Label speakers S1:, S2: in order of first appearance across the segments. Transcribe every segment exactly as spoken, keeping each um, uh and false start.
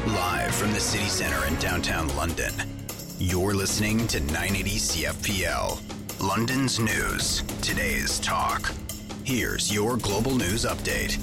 S1: Live from the city center in downtown London, you're listening to nine eighty C F P L, London's news, today's talk. Here's your global news update.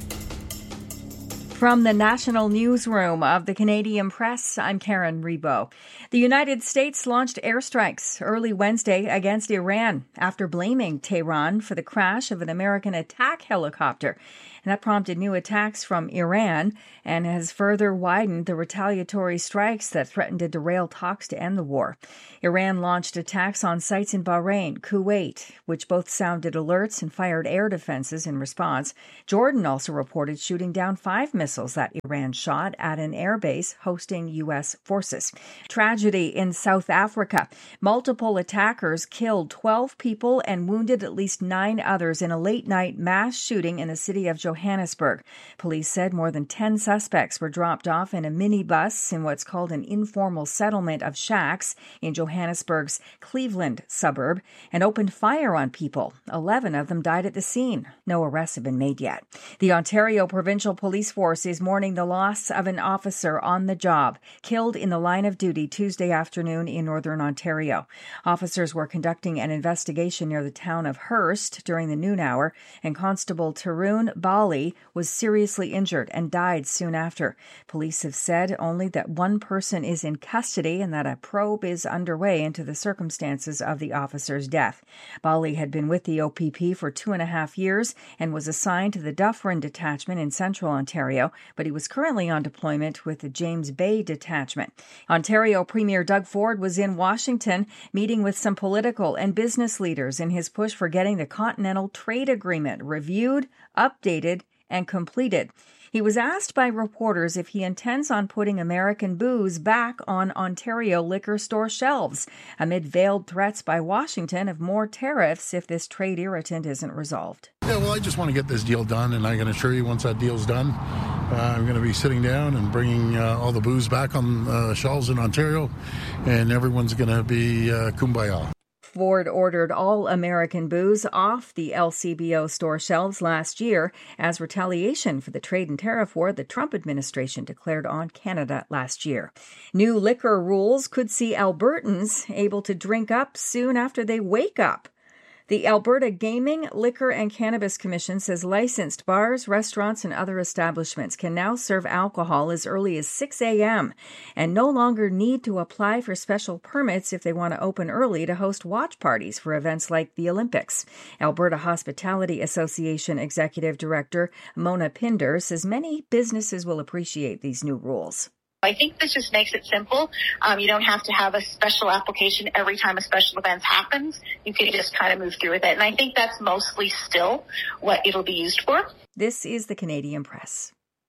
S2: From the national newsroom of the Canadian Press, I'm Karen Rebo. The United States launched airstrikes early Wednesday against Iran after blaming Tehran for the crash of an American attack helicopter. And that prompted new attacks from Iran and has further widened the retaliatory strikes that threatened to derail talks to end the war. Iran launched attacks on sites in Bahrain, Kuwait, which both sounded alerts and fired air defenses in response. Jordan also reported shooting down five missiles that Iran shot at an airbase hosting U S forces. Tragedy in South Africa. Multiple attackers killed twelve people and wounded at least nine others in a late-night mass shooting in the city of Johannesburg. Police said more than ten suspects were dropped off in a minibus in what's called an informal settlement of shacks in Johannesburg's Cleveland suburb and opened fire on people. Eleven of them died at the scene. No arrests have been made yet. The Ontario Provincial Police Force is mourning the loss of an officer on the job, killed in the line of duty Tuesday afternoon in Northern Ontario. Officers were conducting an investigation near the town of Hearst during the noon hour, and Constable Tarun Bali was seriously injured and died soon after. Police have said only that one person is in custody and that a probe is underway into the circumstances of the officer's death. Bali had been with the O P P for two and a half years and was assigned to the Dufferin Detachment in Central Ontario, but he was currently on deployment with the James Bay Detachment. Ontario Premier Doug Ford was in Washington meeting with some political and business leaders in his push for getting the Continental Trade Agreement reviewed, updated, and completed. He was asked by reporters if he intends on putting American booze back on Ontario liquor store shelves, amid veiled threats by Washington of more tariffs if this trade irritant isn't resolved.
S3: Yeah, well, I just want to get this deal done, and I can assure you once that deal's done, uh, I'm going to be sitting down and bringing uh, all the booze back on uh, shelves in Ontario, and everyone's going to be uh, kumbaya.
S2: Ford ordered all American booze off the L C B O store shelves last year as retaliation for the trade and tariff war the Trump administration declared on Canada last year. New liquor rules could see Albertans able to drink up soon after they wake up. The Alberta Gaming, Liquor and Cannabis Commission says licensed bars, restaurants, and other establishments can now serve alcohol as early as six a.m. and no longer need to apply for special permits if they want to open early to host watch parties for events like the Olympics. Alberta Hospitality Association Executive Director Mona Pinder says many businesses will appreciate these new rules.
S4: I think this just makes it simple. Um, you don't have to have a special application every time a special event happens. You can just kind of move through with it. And I think that's mostly still what it'll be used for.
S2: This is the Canadian Press.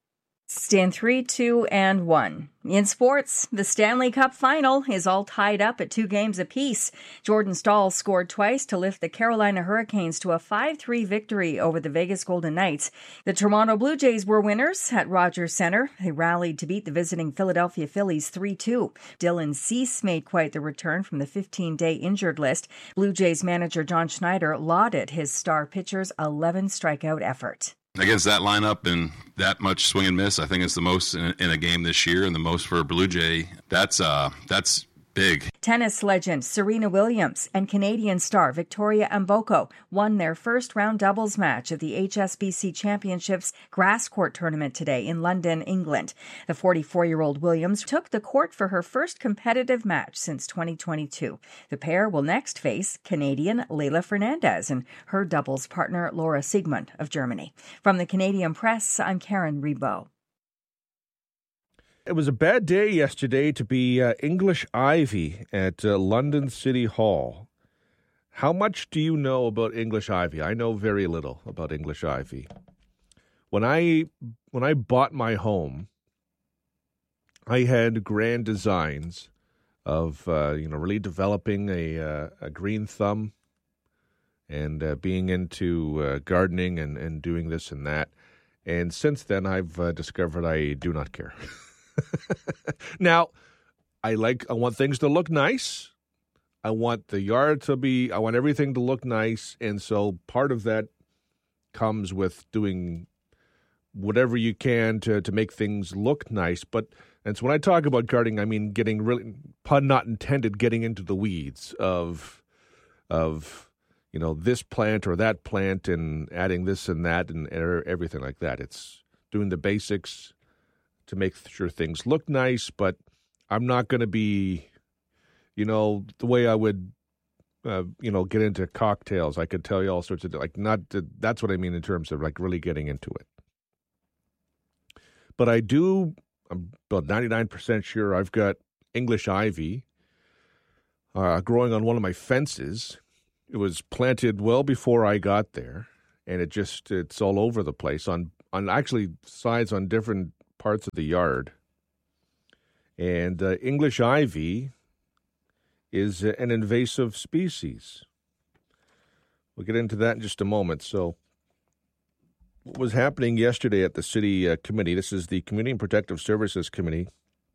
S2: Stand three, two, and one. In sports, the Stanley Cup final is all tied up at two games apiece. Jordan Staal scored twice to lift the Carolina Hurricanes to a five three victory over the Vegas Golden Knights. The Toronto Blue Jays were winners at Rogers Centre. They rallied to beat the visiting Philadelphia Phillies three two. Dylan Cease made quite the return from the fifteen-day injured list. Blue Jays manager John Schneider lauded his star pitcher's eleven strikeout effort.
S5: Against that lineup and that much swing and miss, I think it's the most in, in a game this year and the most for a Blue Jay. That's uh, that's big.
S2: Tennis legend Serena Williams and Canadian star Victoria Mboko won their first-round doubles match at the H S B C Championships grass court tournament today in London, England. The forty-four-year-old Williams took the court for her first competitive match since twenty twenty-two. The pair will next face Canadian Leylah Fernandez and her doubles partner Laura Siegmund of Germany. From the Canadian Press, I'm Karen Rebo.
S6: It was a bad day yesterday to be uh, English Ivy at uh, London City Hall. How much do you know about English Ivy? I know very little about English Ivy. When I when I bought my home, I had grand designs of uh, you know really developing a uh, a green thumb and uh, being into uh, gardening and, and doing this and that. And since then, I've uh, discovered I do not care. Now, I like, I want things to look nice. I want the yard to be, I want everything to look nice. And so part of that comes with doing whatever you can to, to make things look nice. But and so when I talk about gardening, I mean getting really, pun not intended, getting into the weeds of of you know this plant or that plant and adding this and that and everything like that. It's doing the basics to make sure things look nice, but I'm not going to be, you know, the way I would. Uh, you know, get into cocktails. I could tell you all sorts of, like, not, to, that's what I mean in terms of, like, really getting into it. But I do, I'm about ninety-nine percent sure I've got English ivy uh, growing on one of my fences. It was planted well before I got there, and it just, it's all over the place on, on actually sides on different parts of the yard. And uh, English ivy is an invasive species. We'll get into that in just a moment. So what was happening yesterday at the city uh, committee, this is the Community and Protective Services Committee,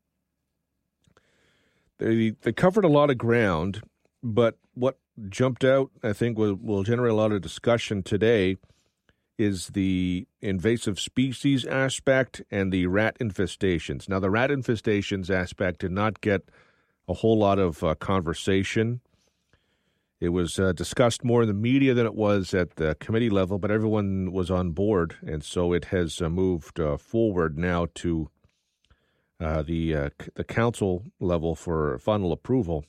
S6: they, they covered a lot of ground, but what jumped out, I think, will, will generate a lot of discussion today is the invasive species aspect and the rat infestations. Now, the rat infestations aspect did not get a whole lot of uh, conversation. It was uh, discussed more in the media than it was at the committee level, but everyone was on board, and so it has uh, moved uh, forward now to uh, the uh, c- the council level for final approval.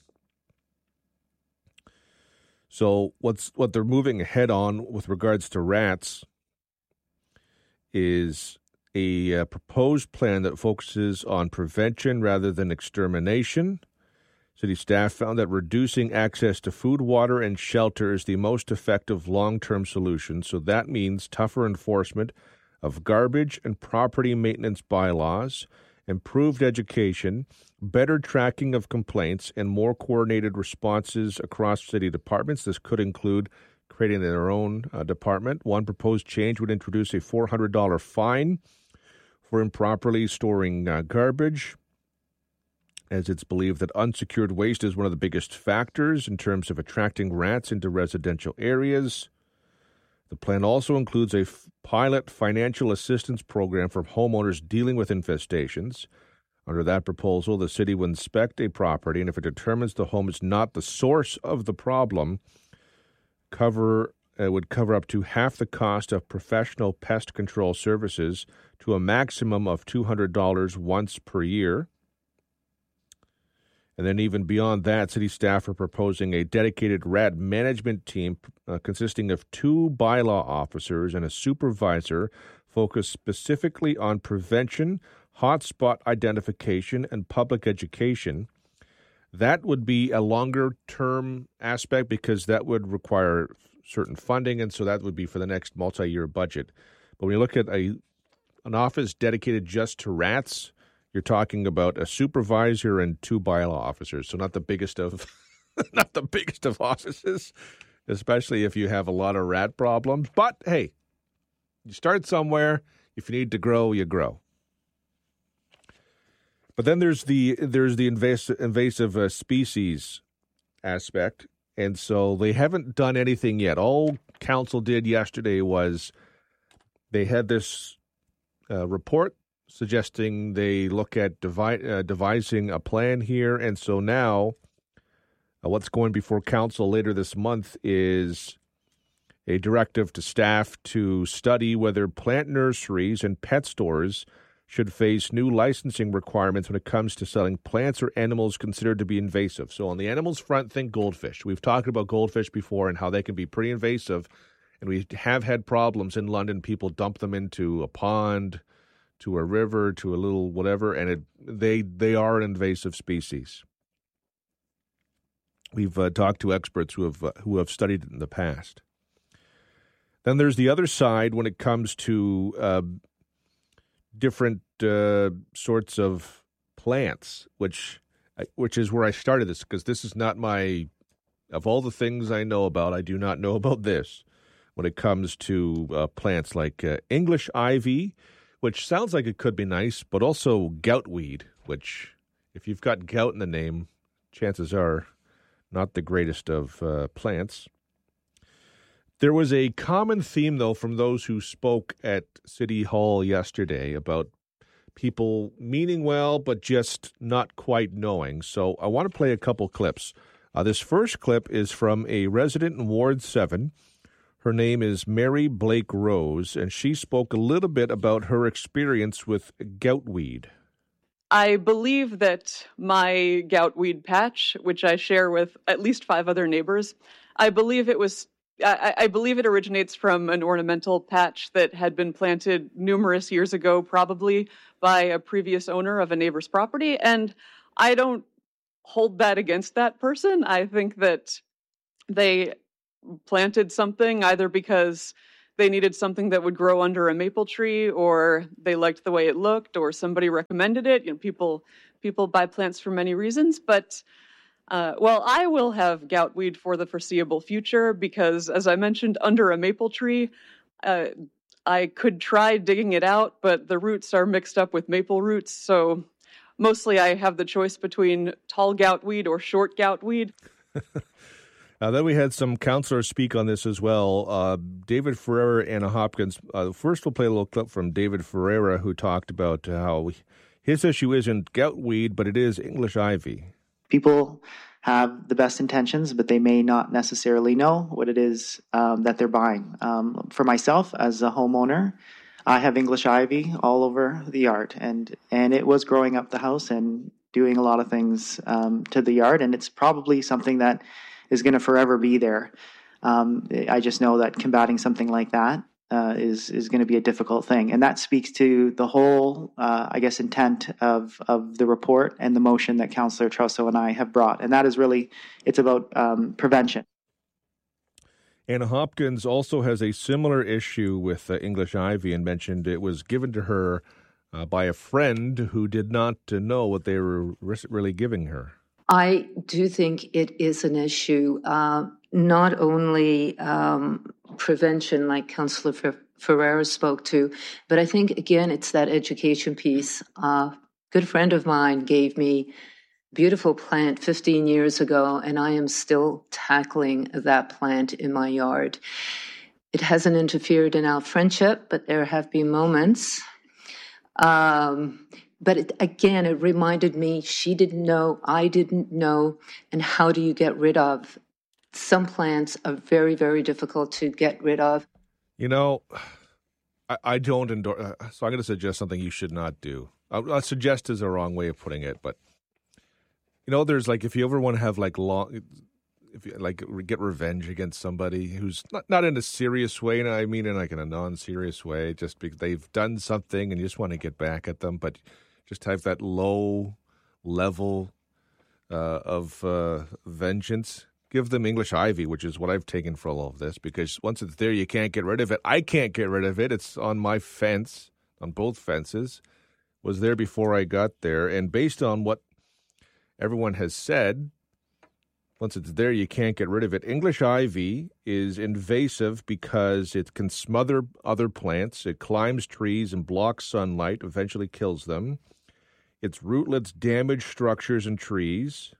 S6: So what's what they're moving ahead on with regards to rats is a uh, proposed plan that focuses on prevention rather than extermination. City staff found that reducing access to food, water, and shelter is the most effective long-term solution. So that means tougher enforcement of garbage and property maintenance bylaws, improved education, better tracking of complaints, and more coordinated responses across city departments. This could include creating their own uh, department. One proposed change would introduce a four hundred dollars fine for improperly storing uh, garbage, as it's believed that unsecured waste is one of the biggest factors in terms of attracting rats into residential areas. The plan also includes a f- pilot financial assistance program for homeowners dealing with infestations. Under that proposal, the city would inspect a property, and if it determines the home is not the source of the problem, cover uh, would cover up to half the cost of professional pest control services to a maximum of two hundred dollars once per year. And then even beyond that, city staff are proposing a dedicated rat management team uh, consisting of two bylaw officers and a supervisor focused specifically on prevention, hotspot identification, and public education. That would be a longer-term aspect because that would require certain funding, and so that would be for the next multi-year budget. But when you look at a an office dedicated just to rats, you're talking about a supervisor and two bylaw officers, so not the biggest of not the biggest of offices, especially if you have a lot of rat problems. But hey, you start somewhere. If you need to grow, you grow. But then there's the there's the invasive, invasive uh, species aspect, and so they haven't done anything yet. All council did yesterday was they had this uh, report suggesting they look at devi- uh, devising a plan here. And so now uh, what's going before council later this month is a directive to staff to study whether plant nurseries and pet stores should face new licensing requirements when it comes to selling plants or animals considered to be invasive. So on the animals front, think goldfish. We've talked about goldfish before and how they can be pretty invasive. And we have had problems in London. People dump them into a pond, to a river, to a little whatever, and it, they they are an invasive species. We've uh, talked to experts who have uh, who have studied it in the past. Then there's the other side when it comes to uh, different uh, sorts of plants, which which is where I started this, because this is not my, of all the things I know about, I do not know about this when it comes to uh, plants like uh, English ivy, which sounds like it could be nice, but also goutweed, which, if you've got gout in the name, chances are not the greatest of uh, plants. There was a common theme, though, from those who spoke at City Hall yesterday about people meaning well, but just not quite knowing. So I want to play a couple clips. Uh, this first clip is from a resident in Ward seven. Her name is Mary Blake Rose, and she spoke a little bit about her experience with goutweed.
S7: I believe that my goutweed patch, which I share with at least five other neighbors, I believe it was I, I believe it originates from an ornamental patch that had been planted numerous years ago, probably by a previous owner of a neighbor's property. And I don't hold that against that person. I think that they planted something either because they needed something that would grow under a maple tree, or they liked the way it looked, or somebody recommended it. You know, people people buy plants for many reasons, but Uh, well, I will have goutweed for the foreseeable future because, as I mentioned, under a maple tree, uh, I could try digging it out, but the roots are mixed up with maple roots. So mostly I have the choice between tall goutweed or short goutweed.
S6: Uh, then we had some counselors speak on this as well. Uh, David Ferreira, Anna Hopkins. Uh, first, we'll play a little clip from David Ferreira, who talked about how his issue isn't goutweed, but it is English ivy.
S8: People have the best intentions, but they may not necessarily know what it is um, that they're buying. Um, for myself, as a homeowner, I have English ivy all over the yard, and, and it was growing up the house and doing a lot of things um, to the yard, and it's probably something that is going to forever be there. Um, I just know that combating something like that Uh, is is going to be a difficult thing, and that speaks to the whole, uh, I guess, intent of of the report and the motion that Councillor Trusso and I have brought, and that is really it's about um, prevention.
S6: Anna Hopkins also has a similar issue with uh, English ivy, and mentioned it was given to her uh, by a friend who did not uh, know what they were really giving her.
S9: I do think it is an issue, uh, not only um, prevention, like Councillor Fer- Ferreira spoke to, but I think, again, it's that education piece. A uh, good friend of mine gave me a beautiful plant fifteen years ago, and I am still tackling that plant in my yard. It hasn't interfered in our friendship, but there have been moments. Um, But it, again, it reminded me she didn't know, I didn't know, and how do you get rid of? Some plants are very, very difficult to get rid of.
S6: You know, I, I don't endorse, uh, so I'm going to suggest something you should not do. I'll, I'll suggest is a wrong way of putting it, but, you know, there's like, if you ever want to have like long, if you like get revenge against somebody who's not, not in a serious way, and I mean in like in a non-serious way, just because they've done something and you just want to get back at them, but just have that low level uh, of uh, vengeance. Give them English ivy, which is what I've taken for all of this, because once it's there, you can't get rid of it. I can't get rid of it. It's on my fence, on both fences. It was there before I got there. And based on what everyone has said, once it's there, you can't get rid of it. English ivy is invasive because it can smother other plants. It climbs trees and blocks sunlight, eventually kills them. Its rootlets damage structures and trees.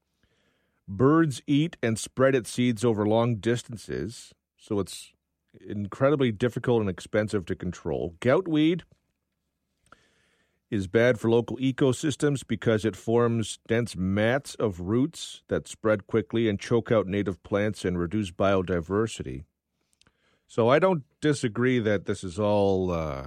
S6: Birds eat and spread its seeds over long distances, so it's incredibly difficult and expensive to control. Goutweed is bad for local ecosystems because it forms dense mats of roots that spread quickly and choke out native plants and reduce biodiversity. So I don't disagree that this is all uh,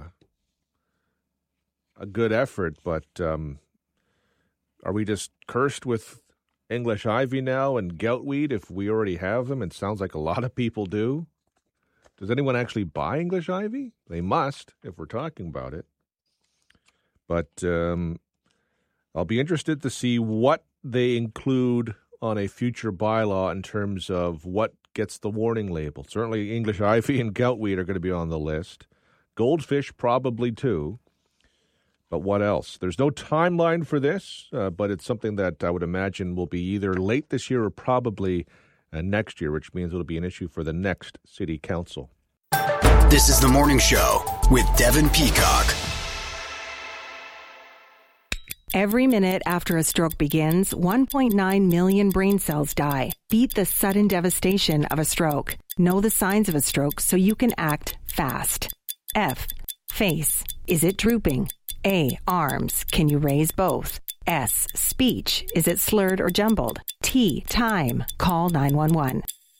S6: a good effort, but um, are we just cursed with English ivy now and goutweed if we already have them? It sounds like a lot of people do. Does anyone actually buy English ivy? They must, if we're talking about it. But um, I'll be interested to see what they include on a future bylaw in terms of what gets the warning label. Certainly English ivy and goutweed are going to be on the list. Goldfish probably too. But what else? There's no timeline for this, uh, but it's something that I would imagine will be either late this year or probably uh, next year, which means it'll be an issue for the next city council.
S1: This is The Morning Show with Devin Peacock.
S10: Every minute after a stroke begins, one point nine million brain cells die. Beat the sudden devastation of a stroke. Know the signs of a stroke so you can act fast. F. Face. Is it drooping? A. Arms. Can you raise both? S. Speech. Is it slurred or jumbled? T. Time. Call nine one one.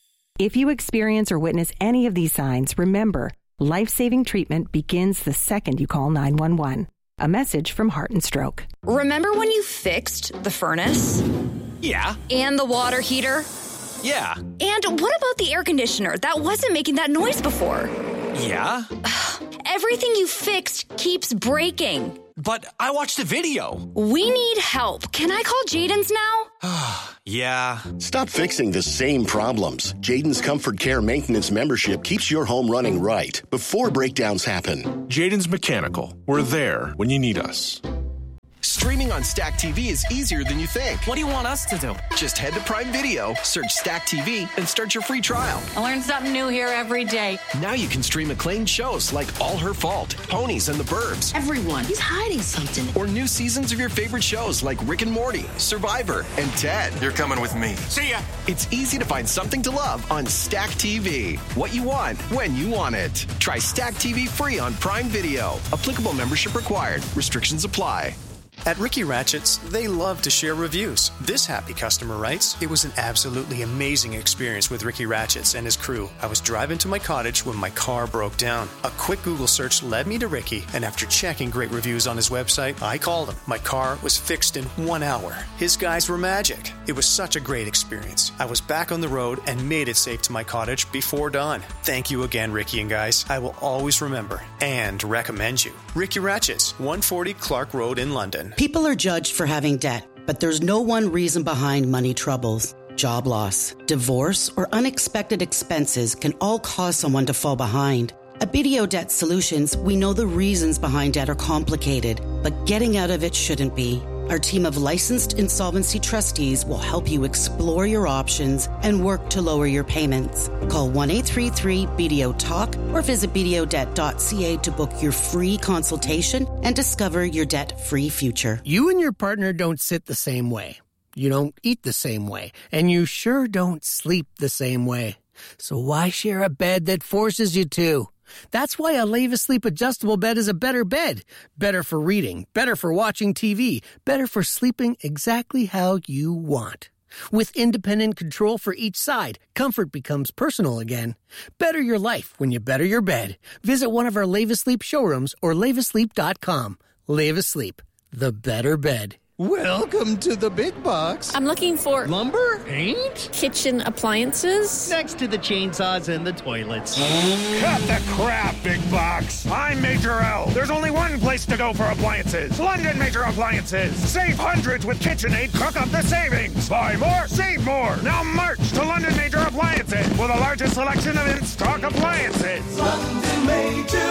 S10: If you experience or witness any of these signs, remember, life-saving treatment begins the second you call nine one one. A message from Heart and Stroke.
S11: Remember when you fixed the furnace?
S12: Yeah.
S11: And the water heater?
S12: Yeah.
S11: And what about the air conditioner that wasn't making that noise before?
S12: Yeah.
S11: Everything you fixed keeps breaking.
S12: But I watched the video.
S11: We need help. Can I call Jaden's now?
S12: Yeah.
S13: Stop fixing the same problems. Jaden's Comfort Care Maintenance membership keeps your home running right before breakdowns happen.
S14: Jaden's Mechanical. We're there when you need us.
S15: Streaming on Stack T V is easier than you think.
S12: What do you want us to do?
S15: Just head to Prime Video, search Stack T V, and start your free trial.
S16: I learn something new here every day.
S15: Now you can stream acclaimed shows like All Her Fault, Ponies and the Burbs.
S16: Everyone, he's hiding something.
S15: Or new seasons of your favorite shows like Rick and Morty, Survivor, and Ted.
S14: You're coming with me.
S15: See ya! It's easy to find something to love on Stack T V. What you want, when you want it. Try Stack T V free on Prime Video. Applicable membership required. Restrictions apply.
S17: At Ricky Ratchets, they love to share reviews. This happy customer writes, "It was an absolutely amazing experience with Ricky Ratchets and his crew. I was driving to my cottage when my car broke down. A quick Google search led me to Ricky, and after checking great reviews on his website, I called him. My car was fixed in one hour. His guys were magic. It was such a great experience. I was back on the road and made it safe to my cottage before dawn. Thank you again, Ricky and guys. I will always remember and recommend you. Ricky Ratchets, one forty Clark Road in London."
S18: People are judged for having debt, but there's no one reason behind money troubles. Job loss, divorce, or unexpected expenses can all cause someone to fall behind. At B D O Debt Solutions, we know the reasons behind debt are complicated, but getting out of it shouldn't be. Our team of licensed insolvency trustees will help you explore your options and work to lower your payments. Call one eight three three B D O talk or visit b d o debt dot c a to book your free consultation and discover your debt-free future.
S19: You and your partner don't sit the same way. You don't eat the same way. And you sure don't sleep the same way. So why share a bed that forces you to? That's why a Leva Sleep adjustable bed is a better bed. Better for reading, better for watching T V, better for sleeping exactly how you want. With independent control for each side, comfort becomes personal again. Better your life when you better your bed. Visit one of our Leva Sleep showrooms or leva sleep dot com. Leva Sleep, the better bed.
S20: Welcome to the big box.
S16: I'm looking for
S20: lumber, paint,
S16: kitchen appliances.
S20: Next to the chainsaws and the toilets.
S21: Cut the crap, big box. I'm Major L. There's only one place to go for appliances. London Major Appliances. Save hundreds with KitchenAid. Cook up the savings. Buy more, save more. Now march to London Major Appliances with the largest selection of in-stock appliances.
S22: London Major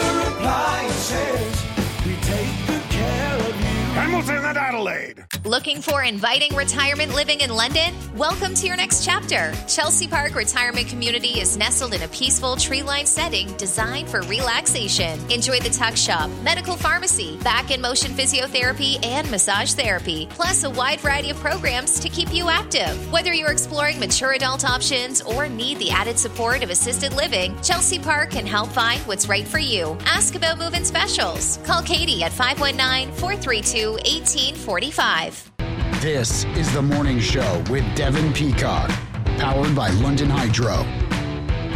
S22: Appliances. We take good care of you.
S21: Hamilton and Adelaide.
S23: Looking for inviting retirement living in London? Welcome to your next chapter. Chelsea Park Retirement Community is nestled in a peaceful tree-lined setting designed for relaxation. Enjoy the tuck shop, medical pharmacy, back and motion physiotherapy, and massage therapy, plus a wide variety of programs to keep you active. Whether you're exploring mature adult options or need the added support of assisted living, Chelsea Park can help find what's right for you. Ask about move-in specials. Call Katie at five one nine, four three two, one eight four five.
S1: This is The Morning Show with Devin Peacock, powered by London Hydro.